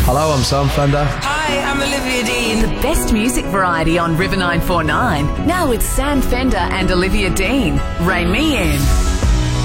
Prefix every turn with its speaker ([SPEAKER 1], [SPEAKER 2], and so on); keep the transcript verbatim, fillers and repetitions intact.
[SPEAKER 1] Hello, I'm Sam Fender.
[SPEAKER 2] Hi, I'm Olivia Dean.
[SPEAKER 3] The best music variety on River nine four nine. Now with Sam Fender and Olivia Dean. Ray me in.